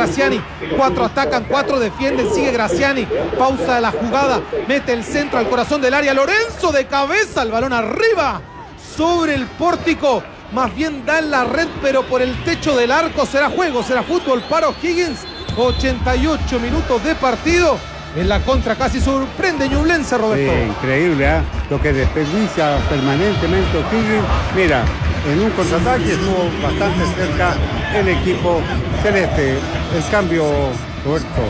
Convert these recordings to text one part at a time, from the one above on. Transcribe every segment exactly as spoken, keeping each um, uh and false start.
Graziani. Cuatro atacan, cuatro defienden, sigue Graziani. Pausa de la jugada, mete el centro al corazón del área. Lorenzo de cabeza, el balón arriba, sobre el pórtico. Más bien da en la red, pero por el techo del arco. Será juego, será fútbol para O'Higgins. ochenta y ocho minutos de partido. En la contra casi sorprende Ñublense, Roberto. Sí, increíble, ¿eh? Lo que desperdicia permanentemente O'Higgins. Mira, en un contraataque estuvo bastante cerca el equipo celeste. El cambio, Roberto.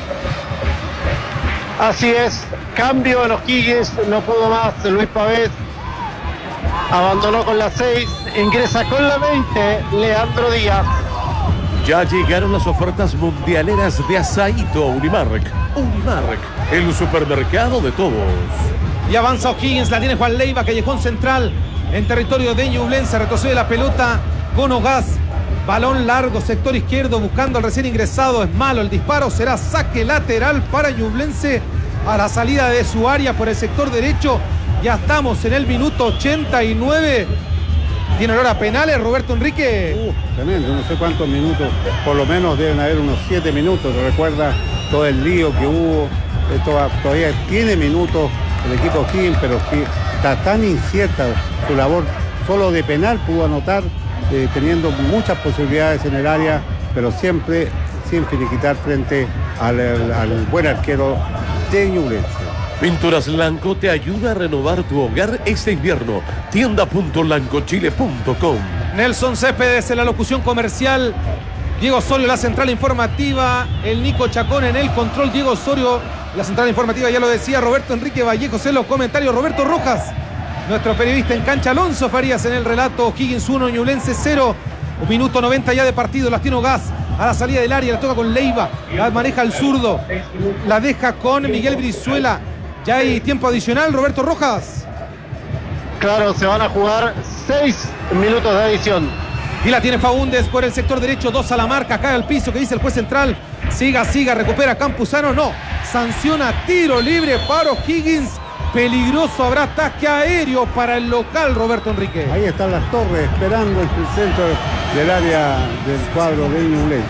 Así es, cambio en O'Higgins, no pudo más Luis Pavés. Abandonó con la seis, ingresa con la veinte, Leandro Díaz. Ya llegaron las ofertas mundialeras de Asaíto Unimark. Unimark, el supermercado de todos. Y avanza O'Higgins, la tiene Juan Leiva, callejón central, en territorio de Ñublense. Retrocede la pelota con Ogaz. Balón largo, sector izquierdo, buscando al recién ingresado. Es malo el disparo, será saque lateral para Ñublense a la salida de su área por el sector derecho. Ya estamos en el minuto ochenta y nueve. Tiene olor a penales, Roberto Enrique. Uh, tremendo, no sé cuántos minutos, por lo menos deben haber unos siete minutos. Recuerda todo el lío que hubo. Esto todavía tiene minutos el equipo O'Higgins, pero está tan incierta su labor. Solo de penal pudo anotar, eh, teniendo muchas posibilidades en el área, pero siempre sin finiquitar frente al, al, al buen arquero de Ñublense. Pinturas Lanco te ayuda a renovar tu hogar este invierno. tienda punto lancochile punto com. Nelson Céspedes en la locución comercial. Diego Osorio, la central informativa. El Nico Chacón en el control. Diego Osorio, la central informativa, ya lo decía. Roberto Enrique Vallejos en los comentarios. Roberto Rojas, nuestro periodista en cancha. Alonso Farías en el relato. O'Higgins uno, Ñublense cero. Un minuto noventa ya de partido. Las tiene Ogaz a la salida del área. La toca con Leiva. La maneja el zurdo. La deja con Miguel Brizuela. Ya hay tiempo adicional, Roberto Rojas. Claro, se van a jugar seis minutos de adición. Y la tiene Faúndez por el sector derecho, dos a la marca, cae al piso, que dice el juez central. Siga, siga, recupera Campuzano, no. Sanciona tiro libre para O'Higgins. Peligroso, habrá ataque aéreo para el local, Roberto Enrique. Ahí están las torres esperando en el centro del área del cuadro de Ñublense.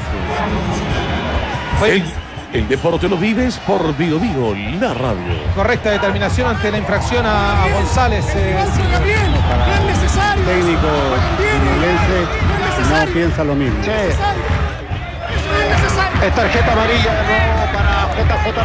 Fue... El, el deporte lo vives por Bio Bio, la radio. Correcta determinación ante la infracción a, a González. Eh, sí. Para el técnico Ñublense no piensa lo mismo. Sí. Es tarjeta amarilla no, para J J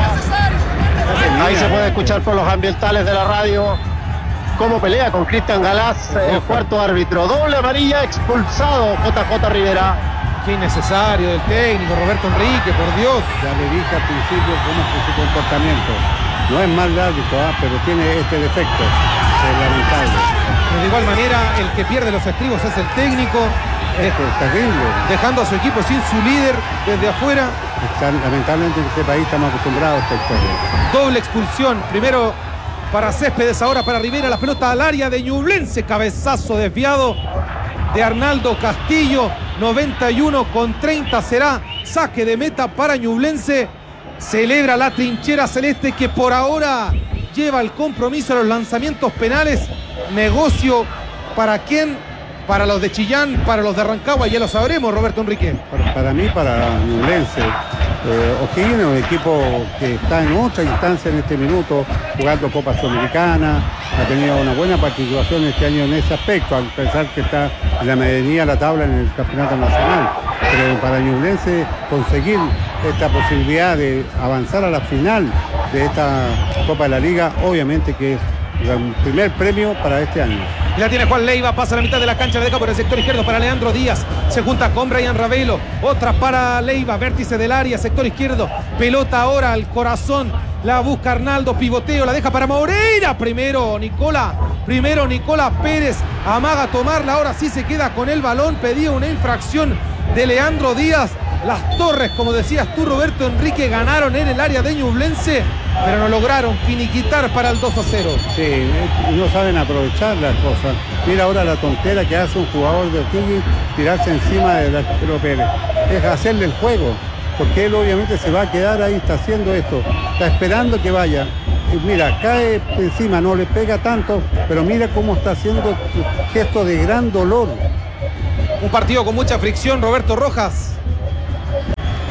Rivera. Ahí se puede escuchar por los ambientales de la radio cómo pelea con Cristian Galás, el cuarto árbitro. Doble amarilla, expulsado J J Rivera. Qué innecesario del técnico Roberto Enrique, por Dios. Ya le dije al principio cómo es su comportamiento. No es mal árbitro, ¿eh? Pero tiene este defecto. Es lamentable. Pero de igual manera, el que pierde los estribos es el técnico. Esto es terrible. Dejando a su equipo sin su líder desde afuera. Está, lamentablemente en este país estamos acostumbrados a esta historia. Doble expulsión. Primero para Céspedes, ahora para Rivera. La pelota al área de Ñublense. Cabezazo desviado de Arnaldo Castillo. noventa y uno con treinta será saque de meta para Ñublense. Celebra la trinchera celeste que por ahora lleva el compromiso a los lanzamientos penales. Negocio para quién, para los de Chillán, para los de Rancagua, ya lo sabremos, Roberto Enrique. Para, para mí, para Ñublense, eh, O'Higgins es un equipo que está en otra instancia en este minuto, jugando Copa Sudamericana, ha tenido una buena participación este año en ese aspecto, a pesar que está en la medianía de la tabla en el campeonato nacional. Pero para Ñublense conseguir esta posibilidad de avanzar a la final de esta Copa de la Liga, obviamente que es el primer premio para este año. Y la tiene Juan Leiva, pasa a la mitad de la cancha, la deja por el sector izquierdo para Leandro Díaz. Se junta con Brian Ravelo, otra para Leiva, vértice del área, sector izquierdo. Pelota ahora al corazón, la busca Arnaldo, pivoteo, la deja para Moreira. Primero Nicola, primero Nicola Pérez, amaga tomarla, ahora sí se queda con el balón. Pedía una infracción de Leandro Díaz. Las Torres, como decías tú, Roberto Enrique, ganaron en el área de Ñublense, pero no lograron finiquitar para el dos a cero. Sí, no saben aprovechar las cosas. Mira ahora la tontera que hace un jugador de O'Higgins, tirarse encima del arquero Pérez. Es hacerle el juego, porque él obviamente se va a quedar ahí, está haciendo esto, está esperando que vaya. Y mira, cae encima, no le pega tanto, pero mira cómo está haciendo gestos de gran dolor. Un partido con mucha fricción, Roberto Rojas.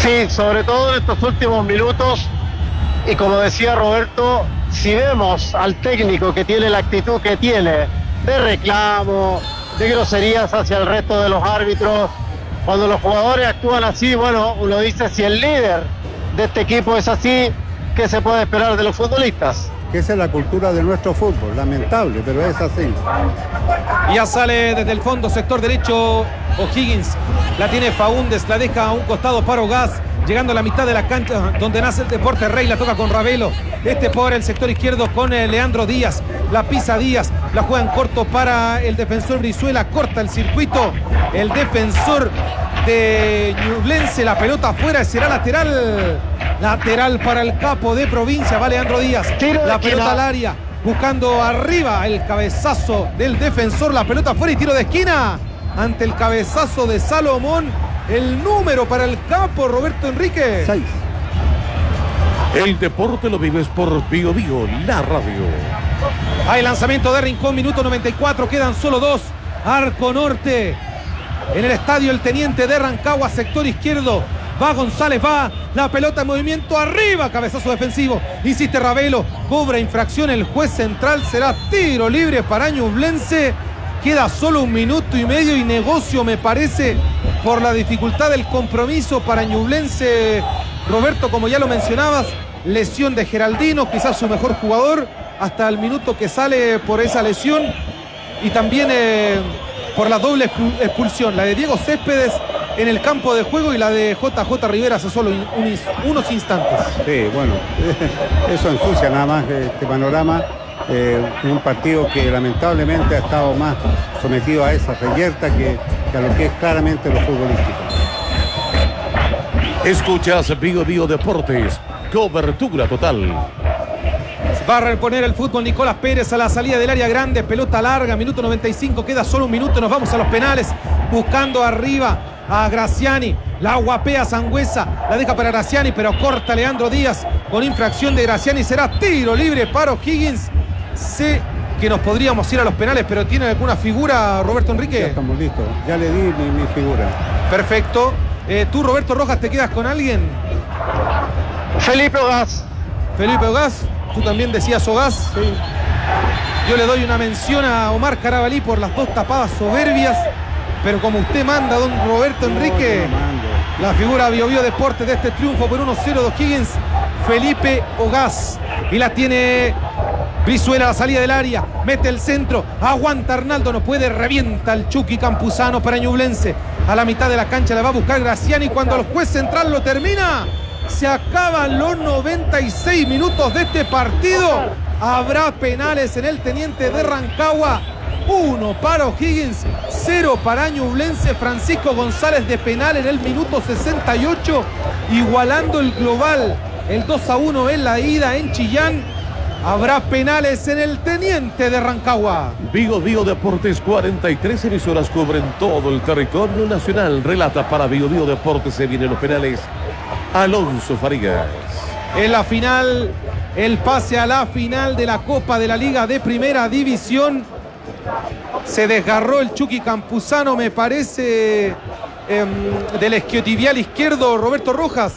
Sí, sobre todo en estos últimos minutos. Y como decía Roberto, si vemos al técnico que tiene la actitud que tiene de reclamo, de groserías hacia el resto de los árbitros, cuando los jugadores actúan así, bueno, uno dice, si el líder de este equipo es así, ¿qué se puede esperar de los futbolistas? Que esa es la cultura de nuestro fútbol, lamentable, pero es así. Ya sale desde el fondo, sector derecho, O'Higgins. La tiene Faúndez, la deja a un costado para Ogaz. Llegando a la mitad de la cancha donde nace el deporte Rey, la toca con Ravelo. Este por el sector izquierdo con eh, Leandro Díaz. La pisa Díaz, la juega en corto para el defensor Brizuela. Corta el circuito. El defensor de Ñublense, la pelota afuera, será lateral. Lateral para el capo de provincia, va Leandro Díaz. La pelota al área, buscando arriba el cabezazo del defensor. La pelota afuera y tiro de esquina ante el cabezazo de Salomón. El número para el capo, Roberto Enrique. Seis. El deporte lo vives por Bio Bio, la radio. Hay lanzamiento de Rincón, minuto noventa y cuatro, quedan solo dos. Arco Norte. En el estadio El Teniente de Rancagua, sector izquierdo. Va González, va la pelota en movimiento arriba, cabezazo defensivo. Insiste Ravelo, cobra infracción el juez central, será tiro libre para Ñublense. Queda solo un minuto y medio y negocio, me parece, por la dificultad del compromiso para Ñublense. Roberto, como ya lo mencionabas, lesión de Geraldino, quizás su mejor jugador, hasta el minuto que sale por esa lesión. Y también eh, por la doble expulsión, la de Diego Céspedes en el campo de juego y la de J J Rivera hace solo un, unos instantes. Sí, bueno, eso ensucia nada más este panorama. Eh, un partido que lamentablemente ha estado más sometido a esa reyerta que, que a lo que es claramente lo futbolístico. Escuchas Bio Bio Deportes, cobertura total. Va a reponer el fútbol Nicolás Pérez a la salida del área grande, pelota larga, minuto noventa y cinco, queda solo un minuto, nos vamos a los penales, buscando arriba a Graciani, la guapea Sangüesa, la deja para Graciani, pero corta Leandro Díaz, con infracción de Graciani, será tiro libre para O'Higgins. Sé que nos podríamos ir a los penales, pero ¿tiene alguna figura, Roberto Enrique? Ya estamos listos, ya le di mi, mi figura. Perfecto. Eh, ¿Tú, Roberto Rojas, te quedas con alguien? Felipe Ogaz. Felipe Ogaz, tú también decías Ogaz. Sí. Yo le doy una mención a Omar Carabalí por las dos tapadas soberbias, pero como usted manda, don Roberto Enrique, no, no mando. La figura Bio Bio Deportes de este triunfo por uno cero de O'Higgins, Felipe Ogaz. Y la tiene Brizuela a la salida del área, mete el centro, aguanta Arnaldo, no puede, revienta el Chucky Campuzano para Ñublense. A la mitad de la cancha la va a buscar Graciani, cuando el juez central lo termina, se acaban los noventa y seis minutos de este partido. Habrá penales en el Teniente de Rancagua. Uno para O'Higgins, cero para Ñublense. Francisco González de penal en el minuto sesenta y ocho, igualando el global, el dos a uno en la ida en Chillán. Habrá penales en el Teniente de Rancagua. Bio Bio Deportes, cuarenta y tres emisoras cubren todo el territorio nacional. Relata para Bio Bio Deportes, se vienen los penales, Alonso Farigas. En la final, el pase a la final de la Copa de la Liga de Primera División. Se desgarró el Chucky Campuzano, me parece, eh, del isquiotibial izquierdo, Roberto Rojas.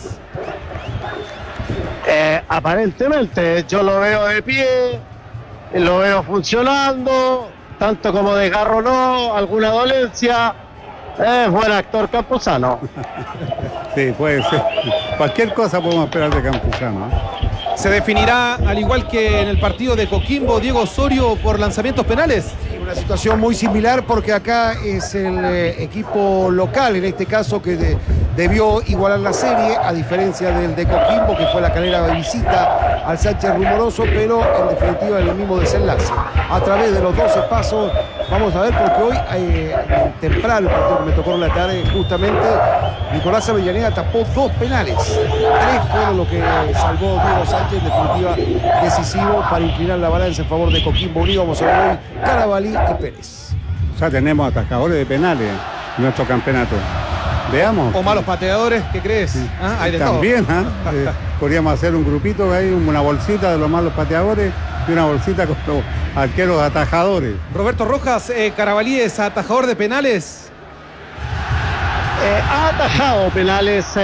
Eh, aparentemente yo lo veo de pie, lo veo funcionando, tanto como desgarro no, alguna dolencia. Es buen actor Campuzano. Sí, puede ser. Cualquier cosa podemos esperar de Campuzano, ¿eh? Se definirá, al igual que en el partido de Coquimbo, Diego Osorio, por lanzamientos penales. Una situación muy similar, porque acá es el eh, equipo local, en este caso, que de, debió igualar la serie, a diferencia del de Coquimbo, que fue la calera de visita al Sánchez Rumoroso, pero en definitiva en el mismo desenlace. A través de los doce pasos, vamos a ver, porque hoy, eh, temprano, el partido que me tocó relatar, eh, justamente, Nicolás Avellaneda tapó dos penales. Tres fueron lo que salvó Diego Sánchez, en definitiva decisivo para inclinar la balanza en favor de Coquimbo Unido. Vamos a ver hoy Carabalí y Pérez. O sea, tenemos atajadores de penales en nuestro campeonato. Veamos. O malos pateadores, ¿qué crees? Sí. ¿Ah? Hay de También, ¿ah? eh, podríamos hacer un grupito, hay una bolsita de los malos pateadores y una bolsita con los arqueros atajadores. Roberto Rojas, eh, Carabalí es atajador de penales. Eh, ha atajado penales